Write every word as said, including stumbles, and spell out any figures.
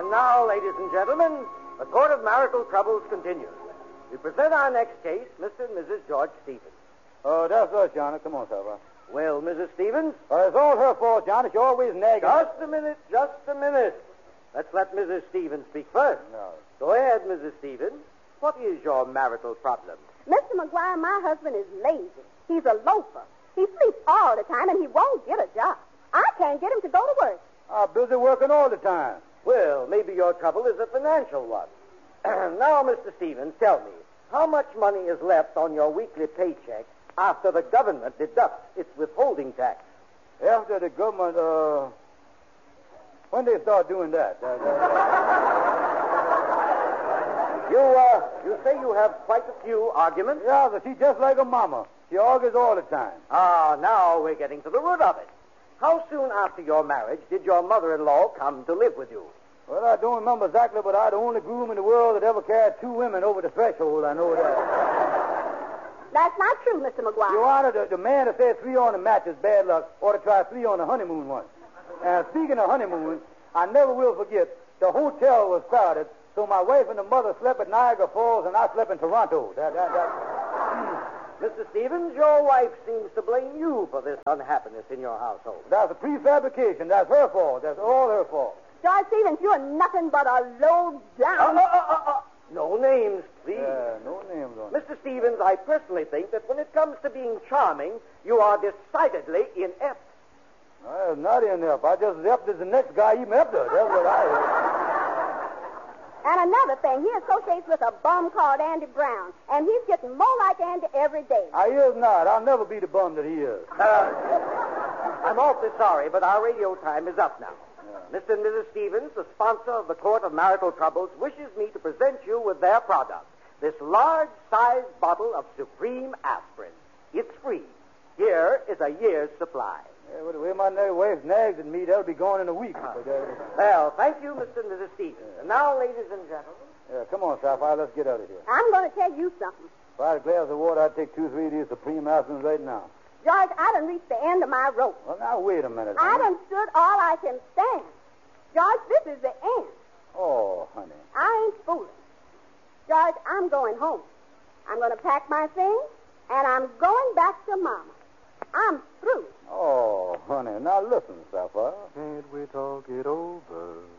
And now, ladies and gentlemen, the Court of Marital Troubles continues. We present our next case, Mister and Missus George Stevens. Oh, that's us, Johnny. Come on, Sapphire. Well, Missus Stevens? Uh, it's all her fault, Johnny. She always nagging. Just a minute, just a minute. Let's let Missus Stevens speak first. No. Go ahead, Missus Stevens. What is your marital problem? Mister McGuire, my husband is lazy. He's a loafer. He sleeps all the time, and he won't get a job. I can't get him to go to work. I'm busy working all the time. Well, maybe your trouble is a financial one. Now, Mister Stevens, tell me, how much money is left on your weekly paycheck after the government deducts its withholding tax? After the government, uh... when they start doing that? Uh, you, uh, you say you have quite a few arguments? yeah, but she's just like a mama. She argues all the time. Ah, now we're getting to the root of it. How soon after your marriage did your mother-in-law come to live with you? Well, I don't remember exactly, but I'm the only groom in the world that ever carried two women over the threshold. I know that. That's not true, Mister McGuire. Your Honor, the, the man that said three on the match is bad luck ought to try three on the honeymoon once. And speaking of honeymoon, I never will forget, the hotel was crowded, so my wife and the mother slept at Niagara Falls, and I slept in Toronto. That, that, that. Mister Stevens, your wife seems to blame you for this unhappiness in your household. That's a prefabrication. That's her fault. That's all her fault. George Stevens, you're nothing but a low down. Uh, uh, uh, uh, no names, please. Yeah, no names on it. Mister Stevens, I personally think that when it comes to being charming, you are decidedly inept. I'm not inept. I just inept as the next guy even inept her. That's what I And another thing, he associates with a bum called Andy Brown, and he's getting more like Andy every day. I is not. I'll never be the bum that he is. Uh, I'm awfully sorry, but our radio time is up now. Yeah. Mister and Missus Stevens, the sponsor of the Court of Marital Troubles, wishes me to present you with their product, this large-sized bottle of Supreme Aspirin. It's free. Here is a year's supply. Yeah, well, the way my na- wife nags at me, that'll be gone in a week. Uh, but, uh, well, thank you, Mister and Missus Stevens. Yeah. And now, ladies and gentlemen. Yeah, come on, Sapphire. Let's get out of here. I'm going to tell you something. If I had a glass of water, I'd take two or three of these Supreme Aspirins right now. George, I done reached the end of my rope. Well, now, wait a minute. I honey. done stood all I can stand. George, this is the end. Oh, honey. I ain't fooling. George, I'm going home. I'm going to pack my things, and I'm going back to Mama. I'm through. Oh, honey. Now listen, Sapphire. Can't we talk it over?